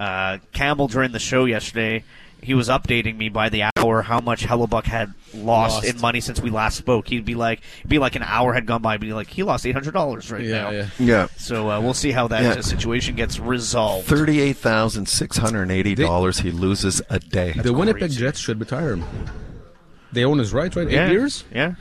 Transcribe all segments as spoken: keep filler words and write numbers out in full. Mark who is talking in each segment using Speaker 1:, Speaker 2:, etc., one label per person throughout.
Speaker 1: uh, Campbell during the show yesterday, he was updating me by the hour how much Hellebuyck had lost, lost. in money since we last spoke. He'd be like, it'd be like an hour had gone by, but he'd be like, he lost eight hundred dollars right
Speaker 2: yeah,
Speaker 1: now.
Speaker 2: Yeah,
Speaker 3: yeah.
Speaker 1: So uh, we'll see how that yeah. situation gets resolved.
Speaker 3: thirty-eight thousand six hundred eighty dollars
Speaker 2: they,
Speaker 3: he loses a day.
Speaker 2: That's the Winnipeg crazy. Jets should retire him. They own his rights, right? Eight
Speaker 1: yeah.
Speaker 2: years?
Speaker 1: Yeah.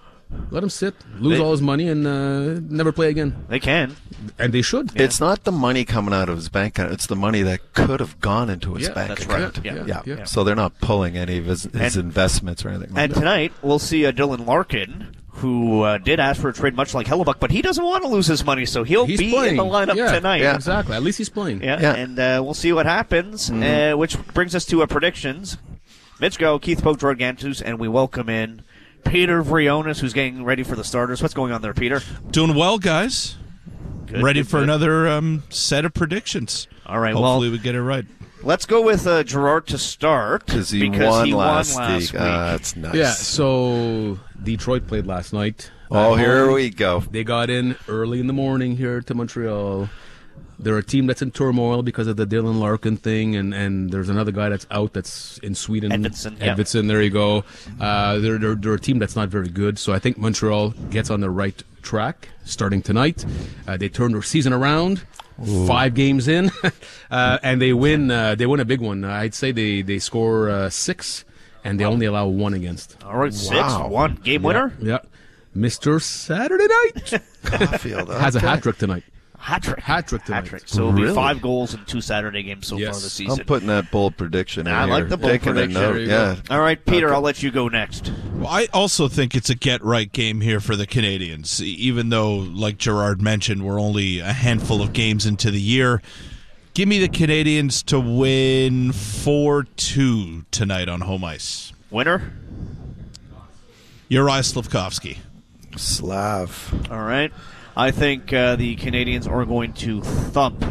Speaker 2: Let him sit, lose
Speaker 1: they,
Speaker 2: all his money, and uh, never play again.
Speaker 1: They can.
Speaker 2: And they should.
Speaker 3: Yeah. It's not the money coming out of his bank account. It's the money that could have gone into his
Speaker 1: yeah,
Speaker 3: bank
Speaker 1: that's
Speaker 3: account.
Speaker 1: Right. Yeah.
Speaker 3: Yeah.
Speaker 1: Yeah.
Speaker 3: Yeah.
Speaker 1: yeah.
Speaker 3: So they're not pulling any of his, his
Speaker 1: and,
Speaker 3: investments or anything like
Speaker 1: And
Speaker 3: that.
Speaker 1: tonight, we'll see uh, Dylan Larkin, who uh, did ask for a trade much like Hellebuyck, but he doesn't want to lose his money, so he'll
Speaker 2: he's
Speaker 1: be
Speaker 2: playing.
Speaker 1: in the lineup
Speaker 2: yeah.
Speaker 1: tonight.
Speaker 2: Yeah, exactly. At least he's playing.
Speaker 1: Yeah,
Speaker 3: yeah.
Speaker 1: and uh, we'll see what happens,
Speaker 3: Mm-hmm.
Speaker 1: uh, which brings us to our predictions. Mitch Go, Keith Pope, Jordan Gantus, and we welcome in Peter Vrionis, who's getting ready for the starters. What's going on there, Peter?
Speaker 4: Doing well, guys.
Speaker 1: Good,
Speaker 4: ready
Speaker 1: good,
Speaker 4: for
Speaker 1: good.
Speaker 4: another um, set of predictions.
Speaker 1: All right,
Speaker 4: Hopefully
Speaker 1: well,
Speaker 4: we get it right.
Speaker 1: Let's go with uh, Gerard to start.
Speaker 3: Because he,
Speaker 1: because
Speaker 3: won,
Speaker 1: he
Speaker 3: last
Speaker 1: won last
Speaker 3: week.
Speaker 1: week.
Speaker 3: Uh, that's nice.
Speaker 2: Yeah, so Detroit played last night.
Speaker 3: Oh, here we go.
Speaker 2: They got in early in the morning here to Montreal. They're a team that's in turmoil because of the Dylan Larkin thing, and, and there's another guy that's out that's in Sweden.
Speaker 1: Edvinsson, yeah.
Speaker 2: Edvinsson, there you go. Uh, they're, they're, they're a team that's not very good, so I think Montreal gets on the right track starting tonight. Uh, they turn their season around. Ooh. Five games in, uh, and they win. Uh, they win a big one. I'd say they they score uh, six, and they only allow one against.
Speaker 1: All right, six,
Speaker 3: wow.
Speaker 1: one game winner.
Speaker 2: Yeah, yeah. Mister Saturday Night
Speaker 3: Caulfield
Speaker 2: has
Speaker 3: okay.
Speaker 2: a hat trick tonight.
Speaker 1: Hat trick.
Speaker 2: Hat trick tonight.
Speaker 1: Hat trick. So it'll
Speaker 3: really?
Speaker 1: be five goals in two Saturday games so
Speaker 2: yes.
Speaker 1: far this season.
Speaker 3: I'm putting that bold prediction in
Speaker 1: I
Speaker 3: here.
Speaker 1: like the bold
Speaker 3: Taking
Speaker 1: prediction.
Speaker 3: A note. Yeah.
Speaker 1: All right, Peter,
Speaker 3: okay.
Speaker 1: I'll let you go next.
Speaker 4: Well, I also think it's a get-right game here for the Canadians, even though, like Gerard mentioned, we're only a handful of games into the year. Give me the Canadians to win four two tonight on home ice.
Speaker 1: Winner?
Speaker 4: Uri Slafkovsky.
Speaker 3: Slav.
Speaker 1: All right. I think uh, the Canadians are going to thump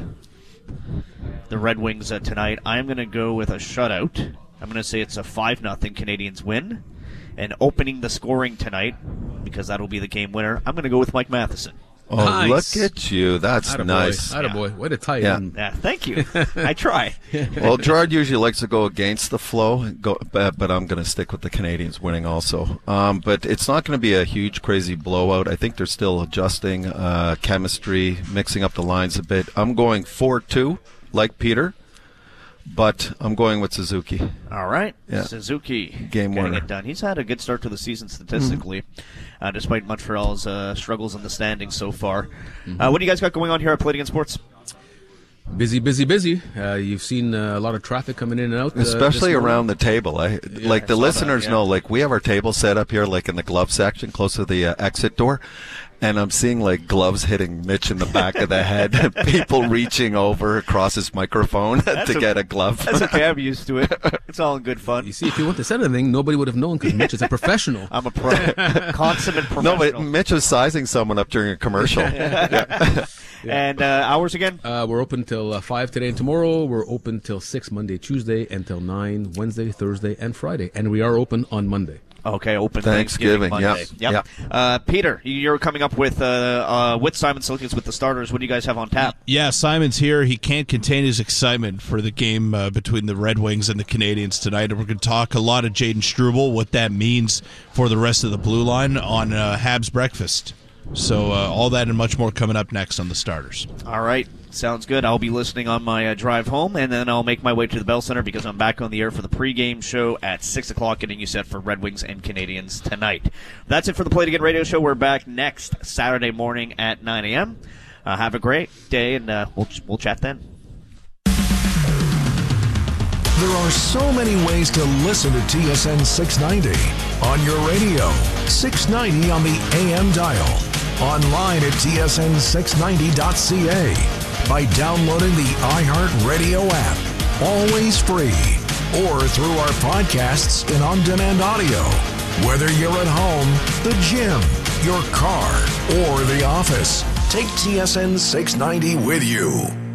Speaker 1: the Red Wings uh, tonight. I'm going to go with a shutout. I'm going to say it's a five nothing Canadians win. And opening the scoring tonight, because that'll be the game winner, I'm going to go with Mike Matheson.
Speaker 3: Oh,
Speaker 2: nice.
Speaker 3: Look at you. That's
Speaker 2: Attaboy.
Speaker 3: nice.
Speaker 2: Attaboy. Way to tie
Speaker 3: Yeah.
Speaker 2: in.
Speaker 1: Yeah, thank you. I try.
Speaker 3: Well, Gerard usually likes to go against the flow, go, but, but I'm going to stick with the Canadians winning also. Um, but it's not going to be a huge, crazy blowout. I think they're still adjusting uh, chemistry, mixing up the lines a bit. I'm going four two, like Peter, but I'm going with Suzuki.
Speaker 1: All right.
Speaker 3: Yeah.
Speaker 1: Suzuki
Speaker 3: Game
Speaker 1: getting
Speaker 3: winner.
Speaker 1: it done. He's had a good start to the season statistically, mm-hmm. uh, despite Montreal's uh, struggles in the standings so far. Mm-hmm. Uh, what do you guys got going on here at Play It Again Sports?
Speaker 2: Busy, busy, busy. Uh, you've seen uh, a lot of traffic coming in and out. Uh,
Speaker 3: Especially around the table. I,
Speaker 2: Yeah,
Speaker 3: like
Speaker 2: I
Speaker 3: the
Speaker 2: saw
Speaker 3: listeners
Speaker 1: that, yeah.
Speaker 3: know, like we have our table set up here, like in the glove section, close to the uh, exit door. And I'm seeing like gloves hitting Mitch in the back of the head, people reaching over across his microphone to
Speaker 1: okay.
Speaker 3: get a glove.
Speaker 1: That's okay. I'm used to it. It's all in good fun.
Speaker 2: You see, if you wouldn't have said anything, nobody would have known because Mitch is a professional.
Speaker 1: I'm a pro. Consummate professional.
Speaker 3: No, but Mitch was sizing someone up during a commercial. yeah.
Speaker 1: And uh, hours again?
Speaker 2: Uh, we're open till uh, five today and tomorrow. We're open till six Monday, Tuesday, and till nine Wednesday, Thursday, and Friday. And we are open on Monday.
Speaker 1: Okay, open
Speaker 3: Thanksgiving,
Speaker 1: Thanksgiving Monday.
Speaker 3: yep.
Speaker 1: Yep. Uh, Peter, you're coming up with uh, uh, with Simon Silikins with the starters. What do you guys have on tap?
Speaker 4: Yeah, Simon's here. He can't contain his excitement for the game uh, between the Red Wings and the Canadians tonight. And we're going to talk a lot of Jaden Struble, what that means for the rest of the blue line on uh, Habs Breakfast. So uh, all that and much more coming up next on the starters.
Speaker 1: All right. Sounds good. I'll be listening on my uh, drive home, and then I'll make my way to the Bell Center because I'm back on the air for the pregame show at six o'clock, getting you set for Red Wings and Canadians tonight. That's it for the Play It Again radio show. We're back next Saturday morning at nine a.m. Uh, have a great day, and uh, we'll, we'll chat then.
Speaker 5: There are so many ways to listen to T S N six ninety. On your radio, six ninety on the A M dial. Online at T S N six ninety dot C A. By downloading the iHeartRadio app. Always free. Or through our podcasts and on-demand audio. Whether you're at home, the gym, your car, or the office, take T S N six ninety with you.